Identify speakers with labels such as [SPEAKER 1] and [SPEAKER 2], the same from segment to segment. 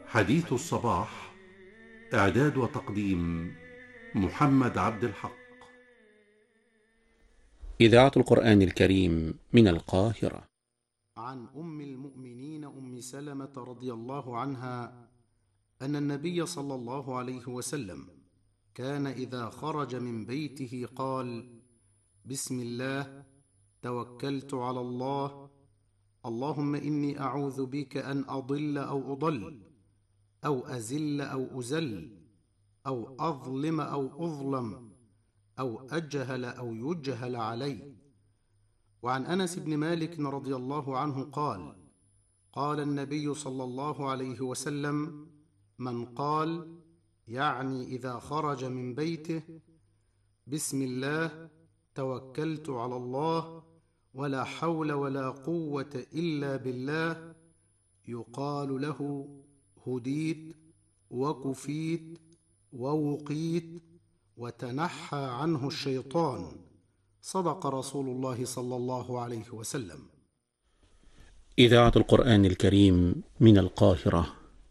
[SPEAKER 1] حديث الصباح. إعداد وتقديم محمد عبد الحق.
[SPEAKER 2] إذاعة القرآن الكريم من القاهرة.
[SPEAKER 3] عن أم المؤمنين أم سلمة رضي الله عنها أن النبي صلى الله عليه وسلم كان إذا خرج من بيته قال: بسم الله، توكلت على الله، اللهم إني أعوذ بك أن أضل أو أضل، أو أزل أو أزل، أو أظلم أو أظلم، أو أجهل أو يجهل علي. وعن أنس بن مالك رضي الله عنه قال: قال النبي صلى الله عليه وسلم: من قال، يعني إذا خرج من بيته: بسم الله، توكلت على الله، ولا حول ولا قوة إلا بالله، يقال له: هديت وكفيت ووقيت وتنحى عنه الشيطان. صدق رسول الله صلى الله عليه وسلم.
[SPEAKER 2] إذاعة القرآن الكريم من القاهرة.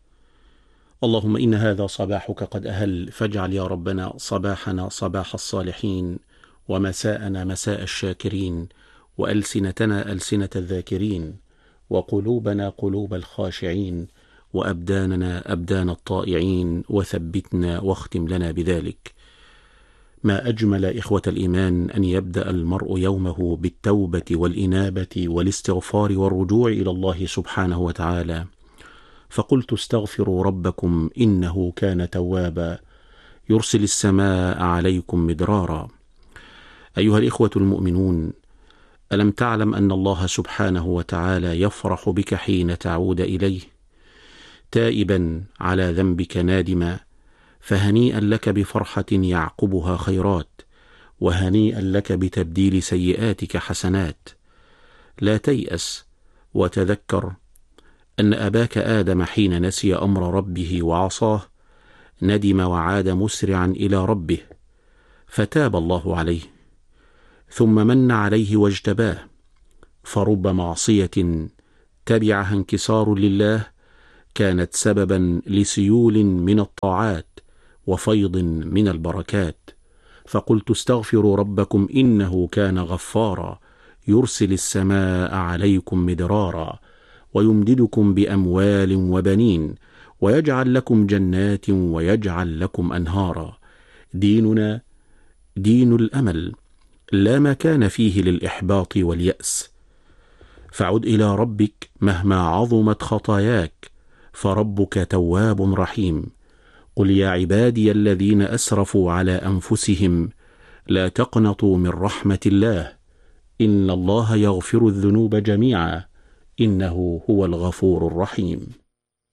[SPEAKER 2] اللهم إن هذا صباحك قد أهل، فاجعل يا ربنا صباحنا صباح الصالحين، ومساءنا مساء الشاكرين، وألسنتنا ألسنة الذاكرين، وقلوبنا قلوب الخاشعين، وأبداننا أبدان الطائعين، وثبتنا واختم لنا بذلك. ما أجمل إخوة الإيمان أن يبدأ المرء يومه بالتوبة والإنابة والاستغفار والرجوع إلى الله سبحانه وتعالى. فقلت: استغفروا ربكم إنه كان توابا، يرسل السماء عليكم مدرارا. أيها الإخوة المؤمنون، ألم تعلم أن الله سبحانه وتعالى يفرح بك حين تعود إليه تائبا على ذنبك نادما؟ فهنيئا لك بفرحة يعقبها خيرات، وهنيئا لك بتبديل سيئاتك حسنات. لا تيأس، وتذكر أن أباك آدم حين نسي أمر ربه وعصاه ندم وعاد مسرعا إلى ربه، فتاب الله عليه، ثم من عليه واجتباه. فرب معصية تبعها انكسار لله كانت سببا لسيول من الطاعات وفيض من البركات. فقلت: استغفروا ربكم إنه كان غفارا، يرسل السماء عليكم مدرارا، ويمددكم بأموال وبنين، ويجعل لكم جنات ويجعل لكم أنهارا. ديننا دين الأمل، لا مكان فيه للإحباط واليأس. فعد إلى ربك مهما عظمت خطاياك، فربك تواب رحيم. قل يا عبادي الذين أسرفوا على أنفسهم لا تقنطوا من رحمة الله، إن الله يغفر الذنوب جميعا، إنه هو الغفور الرحيم.